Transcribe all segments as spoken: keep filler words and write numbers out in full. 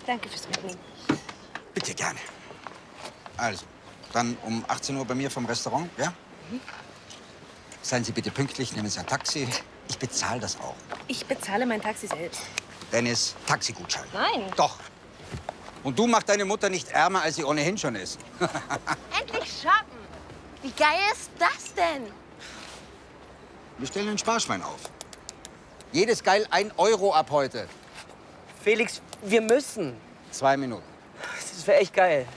Danke fürs Mitnehmen. Bitte, gerne. Also, dann um achtzehn Uhr bei mir vom Restaurant, ja? Mhm. Seien Sie bitte pünktlich, nehmen Sie ein Taxi. Ich bezahle das auch. Ich bezahle mein Taxi selbst. Dennis, Taxigutschein. Nein. Doch. Und du machst deine Mutter nicht ärmer, als sie ohnehin schon ist. Endlich shoppen. Wie geil ist das denn? Wir stellen ein Sparschwein auf. Jedes geil ein Euro ab heute. Felix, wir müssen. Zwei Minuten. Das wäre echt geil.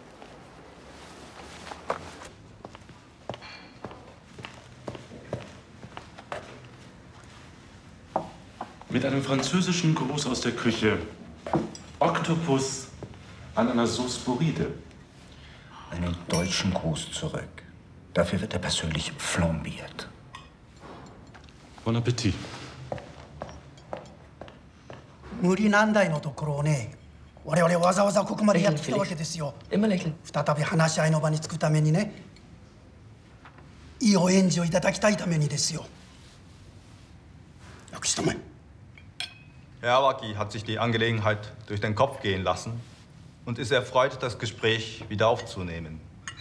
Mit einem französischen Gruß aus der Küche. Oktopus an einer Sauce Burride. Einen deutschen Gruß zurück. Dafür wird er persönlich flambiert. Bon Appetit. 無理難題のところをね、我々わざわざここまでやってきたわけですよ。再び話し合いの場に着くためにね、いいお返事をいただきたいためにですよ。薬師止め。 Herr Awaki hat sich die Angelegenheit durch den Kopf gehen lassen und ist erfreut, das Gespräch wieder aufzunehmen.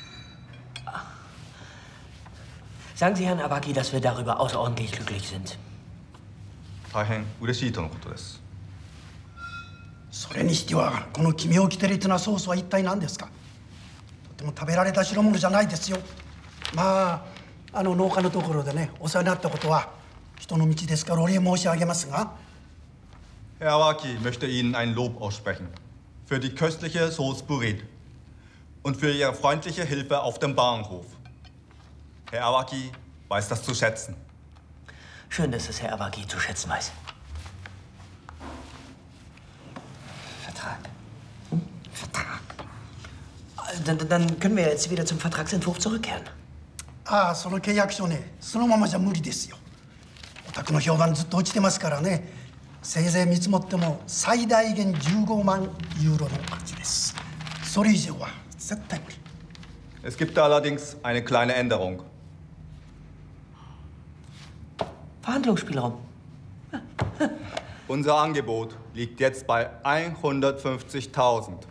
Sagen Sie Herrn Awaki, dass wir darüber außerordentlich glücklich sind. 大変嬉しいとのことです。 それにしてはこの奇妙キテレツなソースは一体何ですか。とても食べられた代物じゃないですよ。まああの農家のところでねお世話になったことは人の道ですからお礼申し上げますが。 Herr Awaki möchte Ihnen ein Lob aussprechen für die köstliche Sauce Burride und für Ihre freundliche Hilfe auf dem Bauernhof. Herr Awaki weiß das zu schätzen. Schön, dass es Herr Awaki zu schätzen weiß. Vertrag. Hm? Vertrag. Dann, dann können wir jetzt wieder zum Vertragsentwurf zurückkehren. ああ、その契約書ね、そのままじゃ無理ですよ。お宅の評判ずっと落ちてますからね。 せいぜい見積もっても最大限じゅうごまんユーロの価値です。それ以上は絶対無理。 Es gibt allerdings eine kleine Änderung. Verhandlungsspielraum. Unser Angebot liegt jetzt bei hundertfünfzigtausend.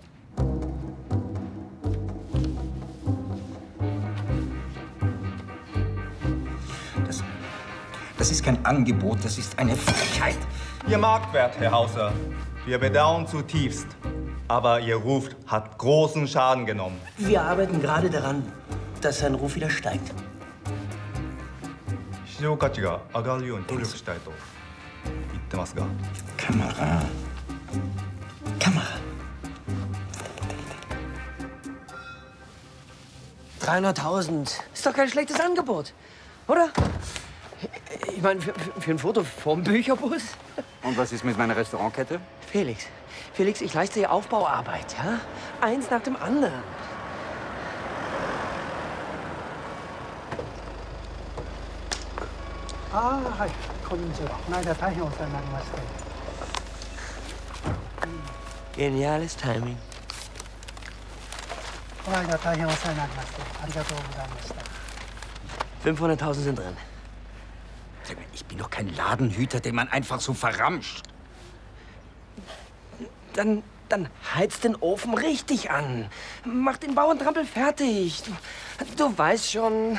Das, das ist kein Angebot, das ist eine Frechheit. Ihr Marktwert, Herr Hauser. Wir bedauern zutiefst. Aber Ihr Ruf hat großen Schaden genommen. Wir arbeiten gerade daran, dass sein Ruf wieder steigt. 市場価値が上がるように努力したいと言ってますが。 Kamera. Kamera. dreihunderttausend. Ist doch kein schlechtes Angebot, oder? Ich meine, für, für ein Foto vom Bücherbus. Und was ist mit meiner Restaurantkette? Felix, Felix, ich leiste hier Aufbauarbeit, ja? Eins nach dem anderen. Ah, hi. Konnichiwa. この間大変お世話になりまして。 Geniales Timing. この間大変お世話になりましてありがとうございました。 fünfhunderttausend sind drin. Ich bin doch kein Ladenhüter, den man einfach so verramscht. Dann, dann heiz den Ofen richtig an. Mach den Bauerntrampel fertig. Du, du weißt schon.